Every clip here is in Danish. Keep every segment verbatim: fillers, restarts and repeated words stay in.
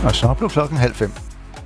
Og så blev klokken halv fem.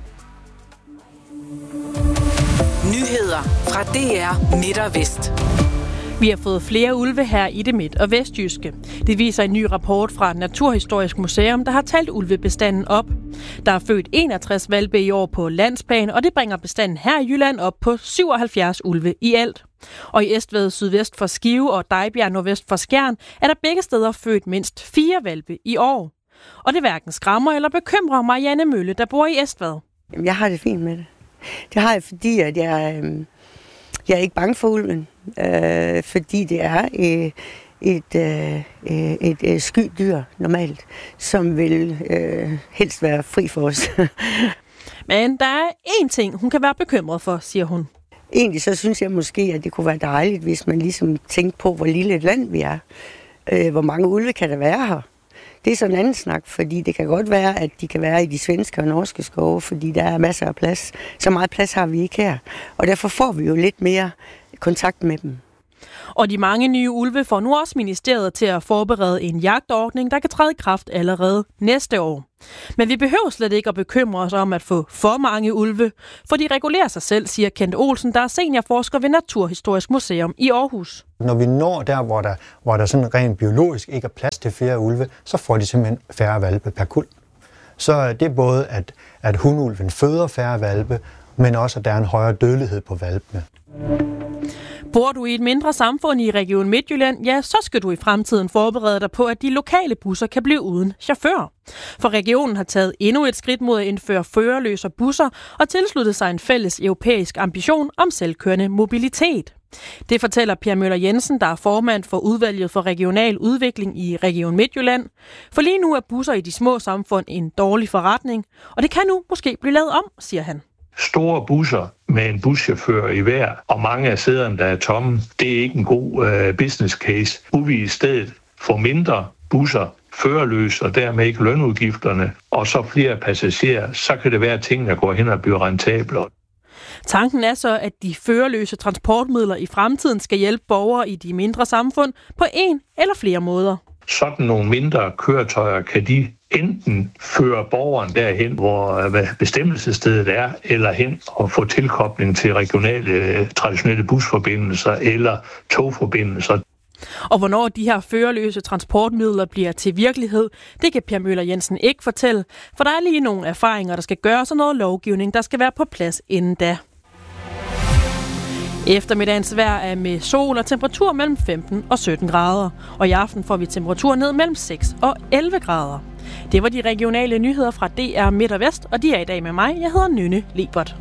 Nyheder fra D R Midt og Vest. Vi har fået flere ulve her i det midt- og vestjyske. Det viser en ny rapport fra Naturhistorisk Museum, der har talt ulvebestanden op. Der er født enogtres hvalpe i år på landsplan, og det bringer bestanden her i Jylland op på syvoghalvfjerds ulve i alt. Og i Estved sydvest for Skive og Dejbjerg nordvest for Skjern er der begge steder født mindst fire hvalpe i år. Og det hverken skræmmer eller bekymrer Marianne Mølle, der bor i Estved. Jeg har det fint med det. Det har jeg, fordi at jeg, øh, jeg er ikke bange for ulven, øh, fordi det er øh, et, øh, et, et sky dyr normalt, som vil øh, helst være fri for os. Men der er én ting, hun kan være bekymret for, siger hun. Egentlig så synes jeg måske, at det kunne være dejligt, hvis man ligesom tænkte på, hvor lille et land vi er. Øh, hvor mange ulve kan der være her? Det er sådan en anden snak, fordi det kan godt være, at de kan være i de svenske og norske skove, fordi der er masser af plads. Så meget plads har vi ikke her. Og derfor får vi jo lidt mere kontakt med dem. Og de mange nye ulve får nu også ministeriet til at forberede en jagtordning, der kan træde i kraft allerede næste år. Men vi behøver slet ikke at bekymre os om at få for mange ulve, for de regulerer sig selv, siger Kent Olsen, der er seniorforsker ved Naturhistorisk Museum i Aarhus. Når vi når der, hvor der, hvor der sådan rent biologisk ikke er plads til flere ulve, så får de simpelthen færre hvalpe per kuld. Så det er både, at, at hunulven føder færre hvalpe, men også, at der er en højere dødelighed på hvalpene. Bor du i et mindre samfund i Region Midtjylland, ja, så skal du i fremtiden forberede dig på, at de lokale busser kan blive uden chauffør. For regionen har taget endnu et skridt mod at indføre førerløse busser og tilsluttet sig en fælles europæisk ambition om selvkørende mobilitet. Det fortæller Per Møller Jensen, der er formand for udvalget for regional udvikling i Region Midtjylland. For lige nu er busser i de små samfund en dårlig forretning, og det kan nu måske blive lavet om, siger han. Store busser med en buschauffør i hver, og mange af sæderne, der er tomme, det er ikke en god øh, business case. Kunne vi i stedet få mindre busser, førerløse og dermed ikke lønudgifterne, og så flere passagerer, så kan det være, at tingene går hen og bliver rentable. Tanken er så, at de førerløse transportmidler i fremtiden skal hjælpe borgere i de mindre samfund på en eller flere måder. Sådan nogle mindre køretøjer kan de enten føre borgeren derhen, hvor bestemmelsesstedet er, eller hen og få tilkobling til regionale, traditionelle busforbindelser eller togforbindelser. Og hvornår de her førerløse transportmidler bliver til virkelighed, det kan Per Møller Jensen ikke fortælle, for der er lige nogle erfaringer, der skal gøres, og noget lovgivning, der skal være på plads inden da. Eftermiddagens vejr er med sol og temperatur mellem femten og sytten grader, og i aften får vi temperatur ned mellem seks og elleve grader. Det var de regionale nyheder fra D R Midt og Vest, og de er i dag med mig. Jeg hedder Nynne Libert.